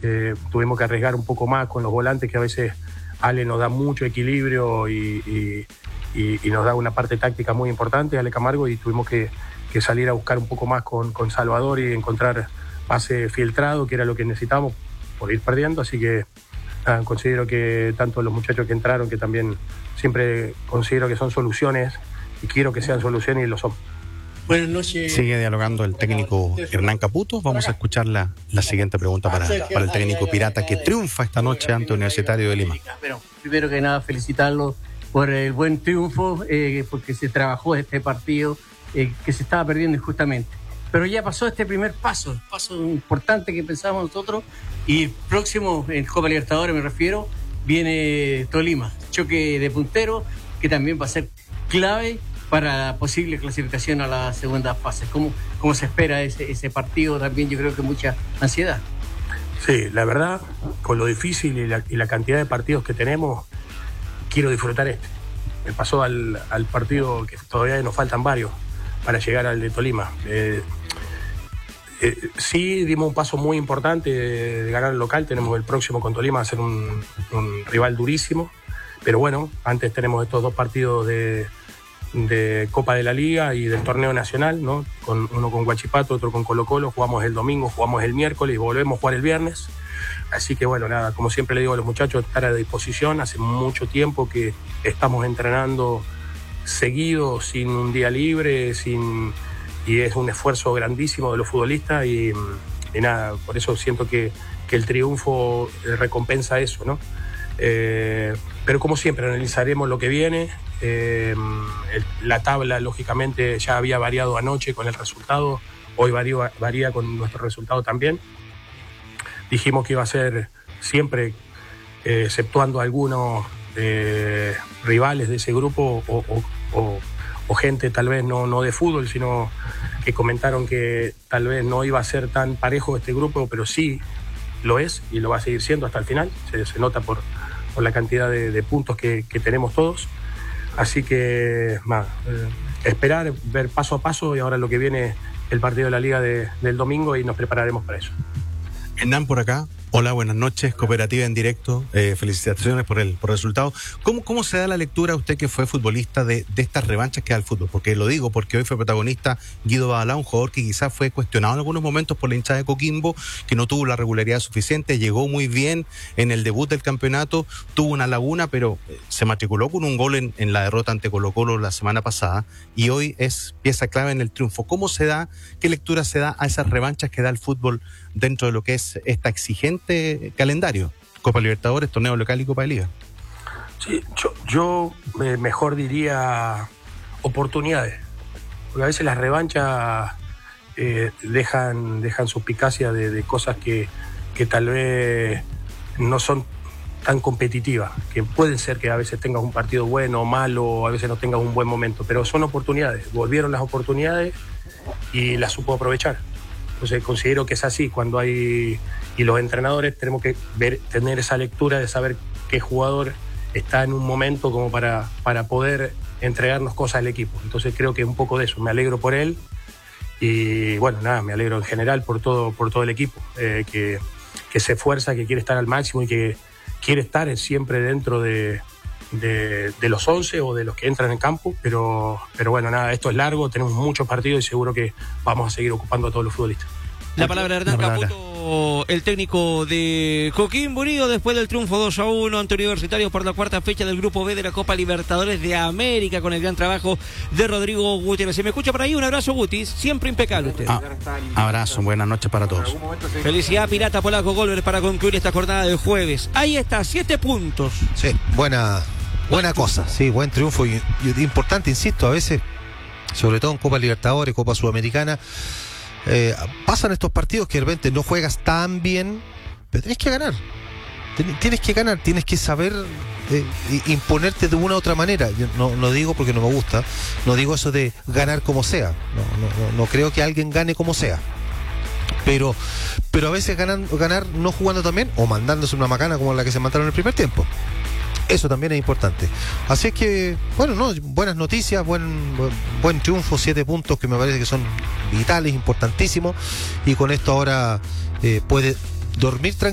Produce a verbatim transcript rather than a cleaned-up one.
eh, tuvimos que arriesgar un poco más con los volantes, que a veces Ale nos da mucho equilibrio y, y, y, y nos da una parte táctica muy importante, Ale Camargo, y tuvimos que, que salir a buscar un poco más con, con Salvador y encontrar pase filtrado, que era lo que necesitábamos por ir perdiendo, así que ah, considero que tanto los muchachos que entraron, que también siempre considero que son soluciones y quiero que sean soluciones y lo son. Buenas noches. Sigue dialogando el técnico Hernán Caputo. Vamos a escuchar la, la siguiente pregunta para, para el técnico pirata que triunfa esta noche ante Universitario de Lima. Bueno, primero que nada felicitarlo por el buen triunfo, eh, porque se trabajó este partido eh, que se estaba perdiendo injustamente. Pero ya pasó este primer paso, el paso importante que pensábamos nosotros, y el próximo, en Copa Libertadores me refiero, viene Tolima, choque de puntero, que también va a ser clave para la posible clasificación a la segunda fase. ¿Cómo, cómo se espera ese, ese partido? También yo creo que mucha ansiedad. Sí, la verdad, con lo difícil y la, y la cantidad de partidos que tenemos, quiero disfrutar este. Me pasó al, al partido que todavía nos faltan varios para llegar al de Tolima. Eh, eh, sí, dimos un paso muy importante de, de ganar el local. Tenemos el próximo con Tolima, va a ser un, un rival durísimo. Pero bueno, antes tenemos estos dos partidos de... de Copa de la Liga y del torneo nacional, ¿no? Con, uno con Huachipato, otro con Colo Colo, jugamos el domingo, jugamos el miércoles y volvemos a jugar el viernes. Así que bueno, nada, como siempre le digo a los muchachos, estar a disposición. Hace mucho tiempo que estamos entrenando seguido, sin un día libre, sin y es un esfuerzo grandísimo de los futbolistas y, y nada, por eso siento que, que el triunfo recompensa eso, ¿no? Eh, pero como siempre analizaremos lo que viene. Eh, el, la tabla lógicamente ya había variado anoche con el resultado, hoy varía, varía con nuestro resultado también. Dijimos que iba a ser siempre, eh, exceptuando algunos eh, rivales de ese grupo o, o, o, o gente tal vez no, no de fútbol, sino que comentaron que tal vez no iba a ser tan parejo este grupo, pero sí lo es y lo va a seguir siendo hasta el final. Se, se nota por, por la cantidad de, de puntos que, que tenemos todos. Así que, más, eh, esperar, ver paso a paso y ahora lo que viene el partido de la Liga de, del domingo y nos prepararemos para eso. Hernán por acá. Hola, buenas noches, Cooperativa en directo. Eh, felicitaciones por el, por el resultado. ¿Cómo, ¿Cómo se da la lectura usted que fue futbolista de, de estas revanchas que da el fútbol? Porque lo digo porque hoy fue protagonista Guido Badalá, un jugador que quizás fue cuestionado en algunos momentos por la hinchada de Coquimbo, que no tuvo la regularidad suficiente, llegó muy bien en el debut del campeonato, tuvo una laguna, pero se matriculó con un gol en, en la derrota ante Colo Colo la semana pasada y hoy es pieza clave en el triunfo. ¿Cómo se da, qué lectura se da a esas revanchas que da el fútbol dentro de lo que es esta exigente calendario? Copa Libertadores, torneo local y Copa de Liga. Sí, yo, yo eh, mejor diría oportunidades, porque a veces las revanchas eh, dejan, dejan suspicacia de, de cosas que, que tal vez no son tan competitivas, que pueden ser que a veces tengas un partido bueno o malo, a veces no tengas un buen momento, pero son oportunidades, volvieron las oportunidades y las supo aprovechar. Entonces considero que es así, cuando hay, y los entrenadores tenemos que ver, tener esa lectura de saber qué jugador está en un momento como para, para poder entregarnos cosas al equipo. Entonces creo que un poco de eso, me alegro por él y bueno, nada, me alegro en general por todo, por todo el equipo, eh, que, que se esfuerza, que quiere estar al máximo y que quiere estar siempre dentro de, de, de los once o de los que entran en campo, pero, pero bueno, nada, esto es largo, tenemos muchos partidos y seguro que vamos a seguir ocupando a todos los futbolistas. La palabra de Hernán Caputo, el técnico de Coquimbo Unido, después del triunfo dos a uno ante Universitario por la cuarta fecha del Grupo B de la Copa Libertadores de América, con el gran trabajo de Rodrigo Gutiérrez. ¿Se me escucha por ahí? Un abrazo, Gutis, siempre impecable usted. Ah, abrazo, buenas noches para todos. Felicidad, Pirata Polaco Golver, para concluir esta jornada del jueves. Ahí está, siete puntos. Sí, buena, buena cosa, sí, buen triunfo y, y importante, insisto, a veces, sobre todo en Copa Libertadores, Copa Sudamericana, Eh, pasan estos partidos que de repente no juegas tan bien, pero tienes que ganar. Tienes que ganar, tienes que saber eh, imponerte de una u otra manera. Yo no, no digo porque no me gusta, no digo eso de ganar como sea. No, no, no creo que alguien gane como sea. Pero, pero a veces ganan, ganar no jugando también o mandándose una macana como la que se mandaron en el primer tiempo. Eso también es importante. Así es que, bueno, no, buenas noticias, buen, buen, buen triunfo, siete puntos que me parece que son vitales, importantísimos. Y con esto ahora eh, puede dormir tranquilo.